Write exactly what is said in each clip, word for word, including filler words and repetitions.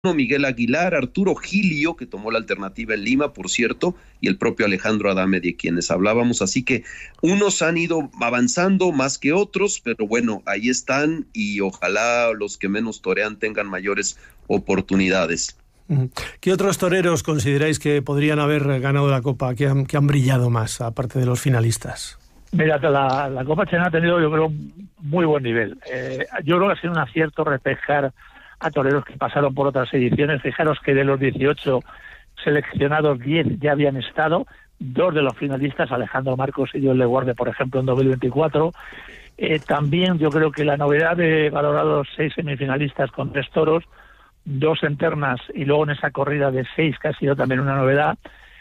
Miguel Aguilar, Arturo Gilio, que tomó la alternativa en Lima, por cierto, y el propio Alejandro Adame, de quienes hablábamos. Así que unos han ido avanzando más que otros, pero bueno, ahí están, y ojalá los que menos torean tengan mayores oportunidades. ¿Qué otros toreros consideráis que podrían haber ganado la Copa, que han, que han brillado más, aparte de los finalistas? Mira, la, la Copa Chenel ha tenido, yo creo, muy buen nivel. Eh, yo creo que ha sido un acierto reflejar a toreros que pasaron por otras ediciones. Fijaros que de los dieciocho seleccionados, diez ya habían estado, dos de los finalistas, Alejandro Marcos y Dios le guarde, por ejemplo, en dos mil veinticuatro. Eh, también yo creo que la novedad de valorar los seis semifinalistas con tres toros, dos en ternas y luego en esa corrida de seis, que ha sido también una novedad.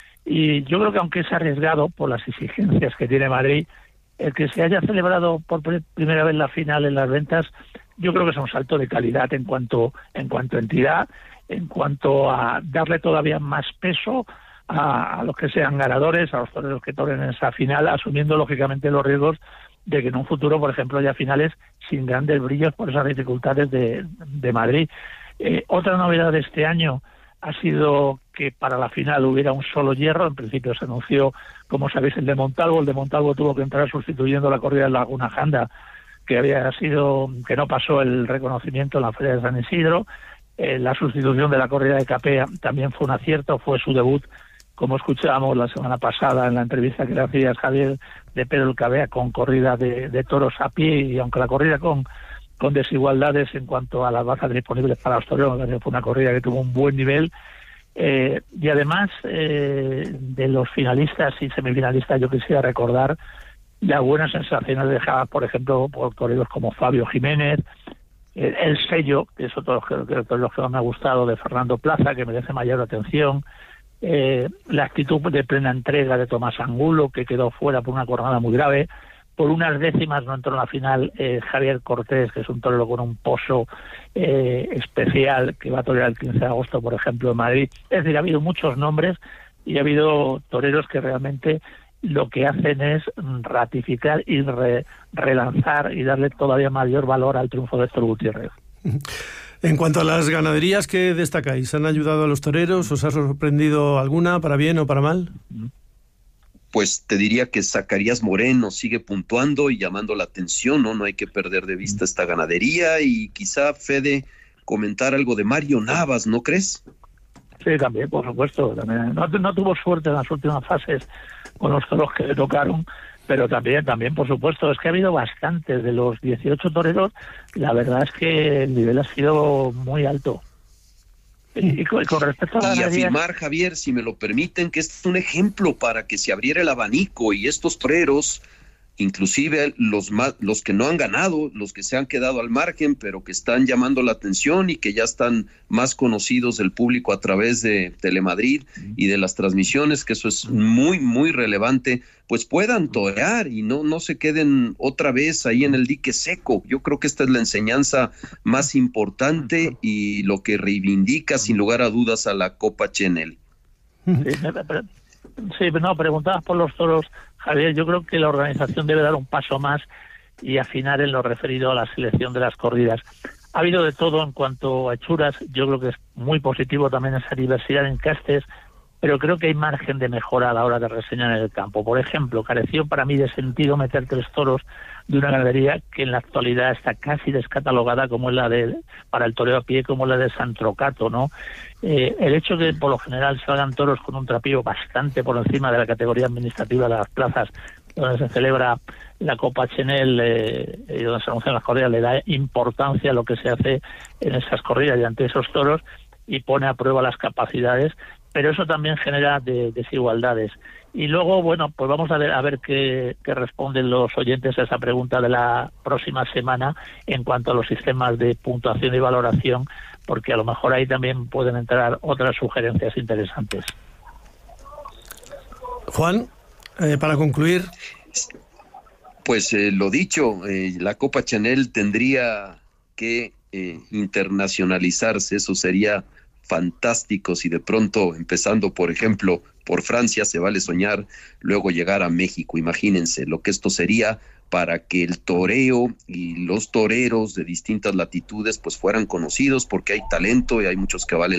Y yo creo que aunque es arriesgado por las exigencias que tiene Madrid, el que se haya celebrado por primera vez la final en las ventas, yo creo que es un salto de calidad en cuanto en cuanto a entidad, en cuanto a darle todavía más peso a, a los que sean ganadores, a los toreros que toren en esa final, asumiendo lógicamente los riesgos de que en un futuro, por ejemplo, haya finales sin grandes brillos por esas dificultades de, de Madrid. Eh, otra novedad de este año ha sido que para la final hubiera un solo hierro. En principio se anunció, como sabéis, el de Montalvo. El de Montalvo tuvo que entrar sustituyendo la corrida de Laguna Janda, que había sido, que no pasó el reconocimiento en la Feria de San Isidro. Eh, la sustitución de la corrida de Capea también fue un acierto, fue su debut, como escuchábamos la semana pasada en la entrevista que le hacías, Javier, de Pedro el Cabea, con corrida de, de toros a pie, y aunque la corrida con con desigualdades en cuanto a las bazas disponibles para los toreros, fue una corrida que tuvo un buen nivel. Eh, y además, eh, de los finalistas y semifinalistas, yo quisiera recordar las buenas sensaciones dejadas, por ejemplo, por toreros como Fabio Jiménez, eh, el sello, que es otro de los que más me ha gustado, de Fernando Plaza, que merece mayor atención, eh, la actitud de plena entrega de Tomás Angulo, que quedó fuera por una jornada muy grave. Por unas décimas no entró en la final eh, Javier Cortés, que es un torero con un pozo eh, especial, que va a torear el quince de agosto, por ejemplo, en Madrid. Es decir, ha habido muchos nombres y ha habido toreros que realmente lo que hacen es ratificar y re, relanzar y darle todavía mayor valor al triunfo de Héctor Gutiérrez. En cuanto a las ganaderías, ¿qué destacáis? ¿Han ayudado a los toreros? ¿Os ha sorprendido alguna, para bien o para mal? Pues te diría que Zacarías Moreno sigue puntuando y llamando la atención, ¿no? No hay que perder de vista esta ganadería. Y quizá, Fede, comentar algo de Mario Navas, ¿no crees? Sí, también, por supuesto. También. No, no tuvo suerte en las últimas fases con los toros que le tocaron, pero también, también, por supuesto. Es que ha habido bastantes. De los dieciocho toreros, la verdad es que el nivel ha sido muy alto. Y con, con respecto a la y ganadería... afirmar, Javier, si me lo permiten, que este es un ejemplo para que se abriera el abanico y estos toreros, inclusive los más, los que no han ganado, los que se han quedado al margen, pero que están llamando la atención y que ya están más conocidos del público a través de Telemadrid y de las transmisiones, que eso es muy, muy relevante, pues puedan torear y no, no se queden otra vez ahí en el dique seco. Yo creo que esta es la enseñanza más importante y lo que reivindica sin lugar a dudas a la Copa Chenel. Sí, pero, sí, no, preguntabas por los toros, Javier. Yo creo que la organización debe dar un paso más y afinar en lo referido a la selección de las corridas. Ha habido de todo en cuanto a hechuras. Yo creo que es muy positivo también esa diversidad en castes, pero creo que hay margen de mejora a la hora de reseñar en el campo. Por ejemplo, careció para mí de sentido meter tres toros de una ganadería que en la actualidad está casi descatalogada, como es la de, para el toreo a pie, como la de San Trocato, ¿no? Eh, el hecho de que por lo general salgan toros con un trapío bastante por encima de la categoría administrativa de las plazas donde se celebra la Copa Chenel eh, y donde se anuncian las corridas, le da importancia a lo que se hace en esas corridas y ante esos toros, y pone a prueba las capacidades, pero eso también genera de, desigualdades. Y luego, bueno, pues vamos a ver, a ver qué, qué responden los oyentes a esa pregunta de la próxima semana en cuanto a los sistemas de puntuación y valoración, porque a lo mejor ahí también pueden entrar otras sugerencias interesantes. Juan, eh, para concluir... Pues eh, lo dicho, eh, la Copa Chenel tendría que eh, internacionalizarse. Eso sería fantástico si de pronto, empezando por ejemplo por Francia, se vale soñar, luego llegar a México. Imagínense lo que esto sería para que el toreo y los toreros de distintas latitudes pues fueran conocidos, porque hay talento y hay muchos que valen